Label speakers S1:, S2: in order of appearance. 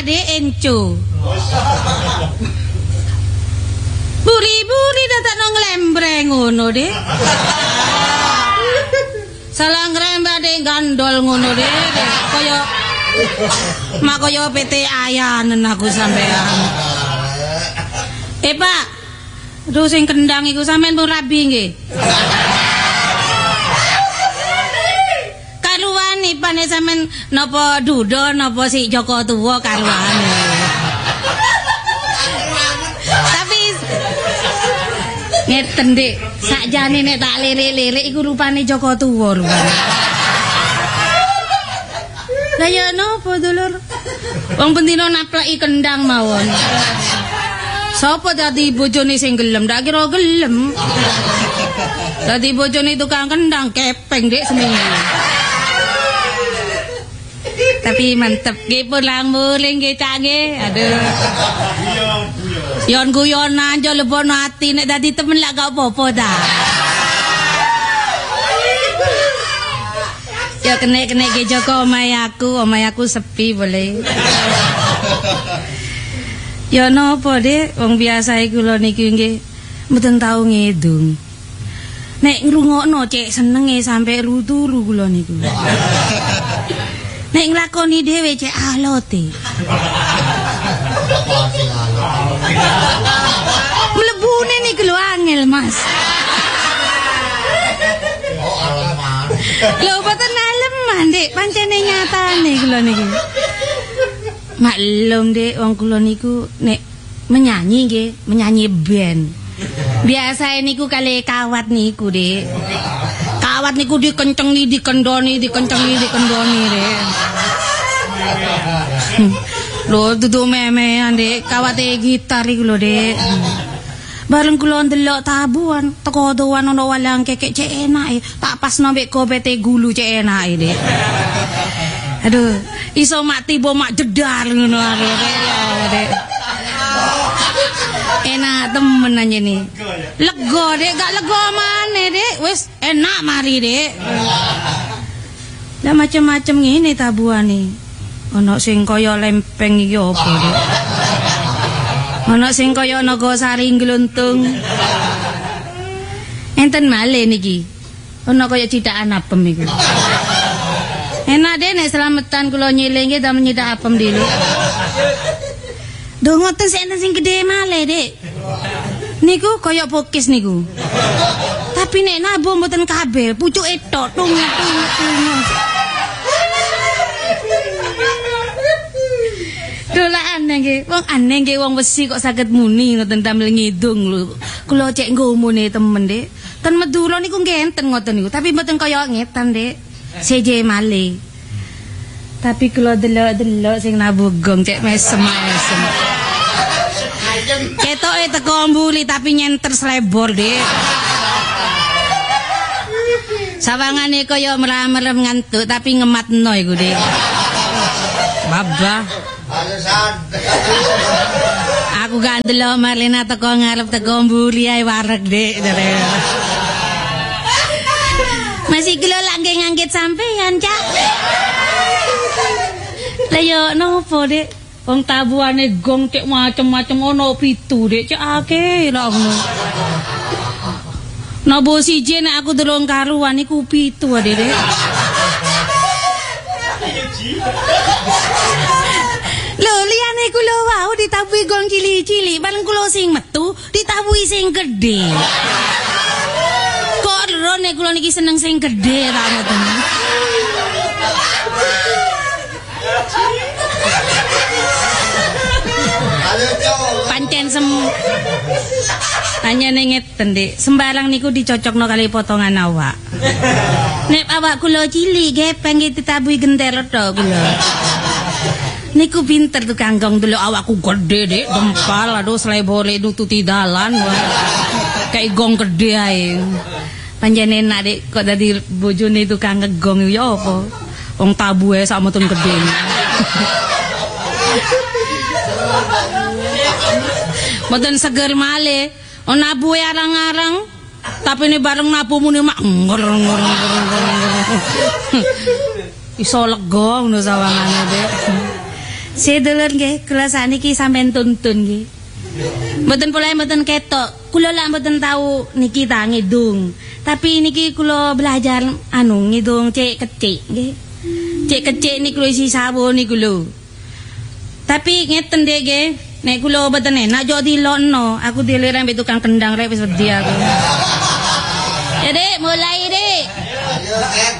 S1: Dek enco. Buri-buri datakno nglembreng ngono, Dek. Salah ngrembak Dek gandol ngono, Dek. Kaya makaya PT ayanen aku sampean. Pak, aduh sing kendang iku sampean pun rabi nggih. Karuane pane sampean napa duda napa si Joko tuwa karuane. Tapi ngeten Dik, sakjane nek tak lirik-lirik iku rupane Joko tuwa rupane. Lah ya napa dulur? Wong pendino napleki kendang mawon. Sapa dadi bojone sing gelem? Ndak kira gelem. Dadi bojone tukang kendang kepeng Dik seminggu. Tapi mantep nggih pulang muling nggih Cak nggih. Aduh. Yon guyonan aja lebono ati nek dadi temen lak gak apa-apa ta. Ya kene-kene ge Joko omahe aku sepi boleh. Ya napa Dik, wong biasa kula niki nggih mboten tau ngedung. Nek ngrungokno cek senenge sampe turu kula niku. Nek nglakoni dhewe cek alote. Mlebune niku lho angel, Mas. Lho boten aleman, Dik, pancene nyatane kula niki. Maklum Dik, wong kula niku nek menyanyi nggih, menyanyi band. Biasa niku kali kawat niku, Dik. Kawat niku dikencengi, dikendoni, Dik. Lho dudu memean, Dik, kawate gitar iku lho, Dik. Bareng kula ndelok tabuhan, teko doan ana walang kekek cek enake, tak pasno mbek gopete gulu cek enake, Dik. Aduh, iso mak tiba mak jedar ngono aku, Dek. Enak temen aja nih. Lega, Dek, gak lega maneh, Dek. Wis enak mari, Dek. Lah macem-macem ngene tabuhane. Ana sing kaya lempeng iki apa, Dek? Ana sing kaya Nagasari gluntung. Enten malih niki. Ana kaya cithakan apem iku. Enak deh nek selametan kula nyeling ta menyidak apem dhewe. Duh ngoten sing gede malih, Dik. Niku kaya pokis niku. Tapi nek nabuh mboten kabeh, pucuke tok tung. Dola aneh nggih. Wong aneh nggih wong wesi kok saged muni ngoten damel ngidung lho. Kula cek ngomone temen, Dik. Ten Madura niku nggih enten ngoten niku, tapi mboten kaya ngetan, Dik. Seje male. Tapi kula delok-delok sing nabuh gong cek mesem-mesem. Ketoke teko mbuli tapi nyenter slebor, Dik. Sawangane kaya merem-merem ngantuk tapi ngematno iku, Dik. Babah. Aku gak ndelok Marlina teko ngarep teko mbuli ae wareg, Dik. Masih kula lak nggih ngangkit sampean, Cak. Lah yo nopo, Dik? Wong tabuhane gong cek macem-macem ono 7, Dik. Cek akeh lho ngono. Nopo siji nek aku durung karuan iku 7 ade, Dik. Lho liyane kula wau ditabuhi gong cilik-cilik, bareng kula sing metu ditabuhi sing gedhe. Kok lho nek kula niki seneng sing gedhe ta ngoten. Pancen hanya ngeten, Dik. Sembarang niku dicocokno kali potongan awak. Nek awak kula cilik gepeng ditabuhi genter tok kula. Niku pinter tukang gong dulu awakku gede, Dik, gempal, aduh selebore nututi dalan. Kayak gong gede ae. Panjene enak, Dik, kok dadi bojone tukang ngegong ya apa? Wong tabuhe sak metun gede. Mboten seger malih. Nabuhe arang-arang. Tapi ini bareng nabu muni mak ngor. Iso lega ngono sawangane, Dik. Sedulur nggih, kula sakniki sampean tuntun nggih. Mboten pula mboten ketok. Kula lak mboten tahu niki ta ngidung. Tapi niki kula belajar ngidung cek kecik nggih. Cek kecik niku isi sabun niku lho. Tapi ngeten dek nggih, nek kula mboten enak jo dilokno, aku dilir ambek tukang kendang rek wis wedi aku. Ya Dik, mulai Dik.